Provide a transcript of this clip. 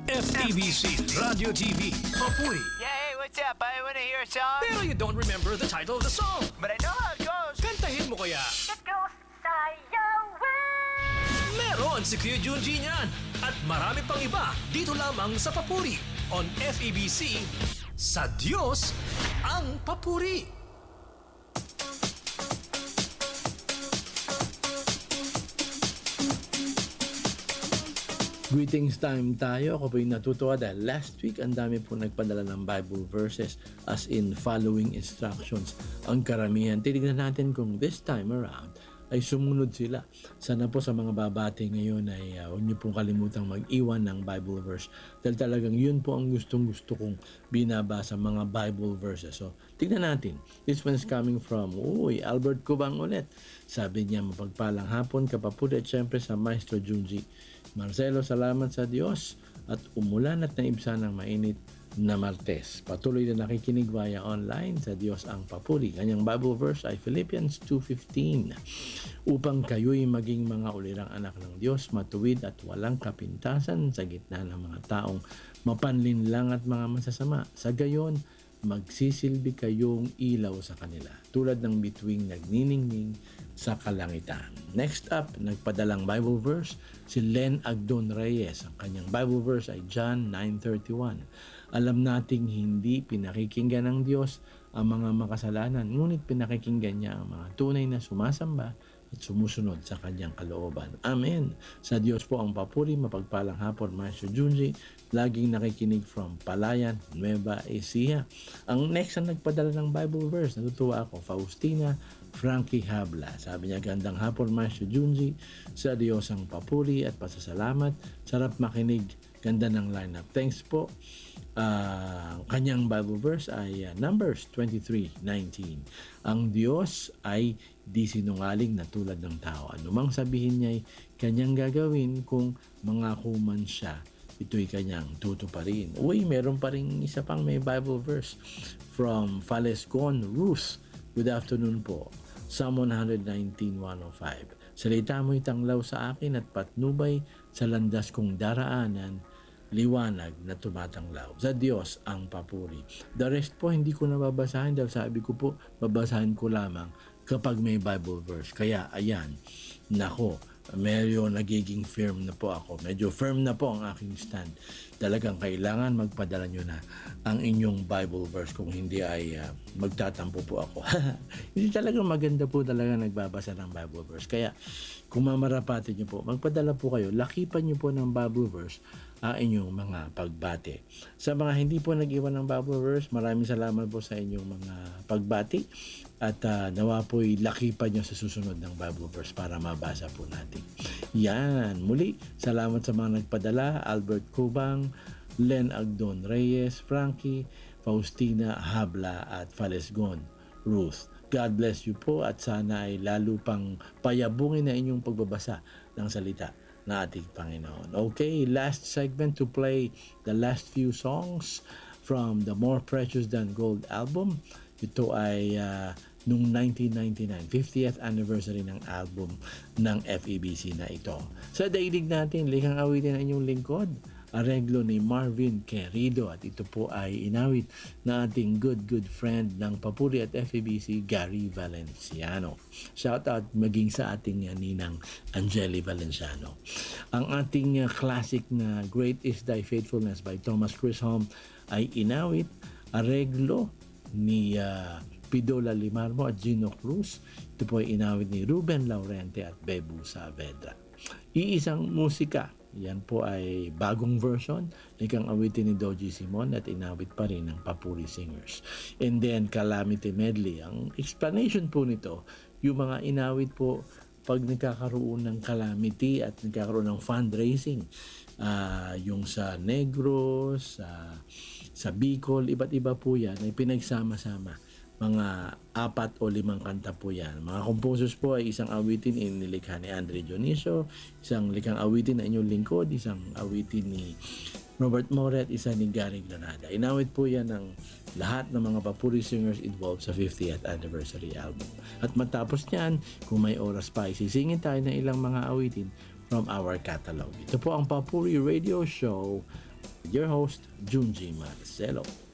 FEBC Radio TV Papuri. Yeah, hey, what's up? I wanna hear a song. Pero you don't remember the title of the song. But I know how it goes. Kantahin mo kaya. Diyos sayawin. Meron si Kuya Junji niyan. At marami pang iba dito lamang sa Papuri on FEBC. Sa Diyos ang Papuri. Greetings time tayo. Ako po yung natutuwa dahil last week ang dami po nagpadala ng Bible verses as in following instructions. Ang karamihan, tinignan natin kung this time around ay sumunod sila. Sana po sa mga babati ngayon ay huwag niyo pong kalimutang mag-iwan ng Bible verse dahil talagang yun po ang gustong-gusto kong binabasa mga Bible verses. So, tignan natin. This one is coming from, Albert Cubang ulit. Sabi niya, mapagpalang hapon, kapapuri at syempre sa Maestro Junji. Marcelo, salamat sa Diyos at umulan at naibsan ng mainit na Martes. Patuloy na nakikinig via online, sa Diyos ang papuri. Kanyang Bible verse ay Philippians 2:15. Upang kayo'y maging mga ulirang anak ng Diyos, matuwid at walang kapintasan sa gitna ng mga taong mapanlinlang at mga masasama. Sa gayon, magsisilbi kayong ilaw sa kanila, tulad ng bituing nagniningning sa kalangitan. Next up, nagpadalang Bible verse si Len Agdon Reyes. Ang kanyang Bible verse ay John 9:31. Alam nating hindi pinakikinggan ng Diyos ang mga makasalanan, ngunit pinakikinggan niya ang mga tunay na sumasamba at sumusunod sa kanyang kalooban. Amen. Sa Diyos po ang papuri, mapagpalang hapon, Maestro Junji. Laging nakikinig from Palayan, Nueva Ecija. Ang next na nagpadala ng Bible verse, natutuwa ako, Faustina Frankie Habla. Sabi niya, gandang hapon, Maestro Junji. Sa Diyos ang papuri at pasasalamat. Sarap makinig. Ganda ng lineup. Thanks po. Kanyang Bible verse ay Numbers 23:19. Ang Diyos ay di sinungaling na tulad ng tao. Anumang sabihin niya ay kanyang gagawin, kung mangako man siya, ito'y kanyang tutuparin. Meron pa rin isa pang may Bible verse from Falescon, Ruth. Good afternoon po. Psalm 119:105. Salita mo'y tanglaw sa akin at patnubay sa landas kong daraanan, liwanag na tumatanglaw. Sa Diyos ang papuri. The rest po hindi ko nababasahin dahil sabi ko po, babasahin ko lamang kapag may Bible verse. Kaya ayan, nako, medyo nagiging firm na po ako. Medyo firm na po ang aking stand. Talagang kailangan magpadala nyo na ang inyong Bible verse, kung hindi ay magtatampo po ako. Hindi talagang maganda po talaga nagbabasa ng Bible verse. Kaya kung mamarapati nyo po, magpadala po kayo. Lakipan nyo po ng Bible verse ang inyong mga pagbati. Sa mga hindi po nag-iwan ng Bible verse, maraming salamat po sa inyong mga pagbati. At nawa po'y lakipan nyo sa susunod ng Bible verse para mabasa po natin. Yan. Muli, salamat sa mga nagpadala. Albert Cubang, Len Agdon Reyes, Frankie, Faustina Habla at Falesgon Ruth. God bless you po at sana ay lalo pang payabungin na inyong pagbabasa ng salita na ating Panginoon. Okay, last segment to play the last few songs from the More Precious Than Gold album. Ito ay noong 1999, 50th anniversary ng album ng FEBC na ito. Sa daigdig natin, likhang awitin ang inyong lingkod, areglo ni Marvin Querido, at ito po ay inawit na ating good friend ng Papuri at FEBC, Gary Valenciano. Shout out maging sa ating ninang Angeli Valenciano. Ang ating classic na Great Is Thy Faithfulness by Thomas Chisholm ay inawit, areglo ni Pidola Limarmo at Gino Cruz. Ito po ay inawit ni Ruben Laurente at Bebu Saavedra. Iisang musika, yan po ay bagong version, ikang awitin ni Doji Simon at inawit pa rin ng Papuri Singers. And then Calamity Medley. Ang explanation po nito, yung mga inawit po pag nagkakaroon ng calamity at nagkakaroon ng fundraising, yung sa Negros, sa Bicol, iba't iba po yan ay pinagsama-sama. Mga 4 o 5 kanta po yan. Mga composers po ay isang awitin inilikha ni Andre Dionisio, isang likhang awitin na inyong lingkod, isang awitin ni Robert Moret, isa ni Gary Granada. Inawit po yan ng lahat ng mga Papuri singers involved sa 50th anniversary album. At matapos niyan, kung may oras pa, isisingin tayo ng ilang mga awitin from our catalog. Ito po ang Papuri Radio Show Your host, Junji Marcelo.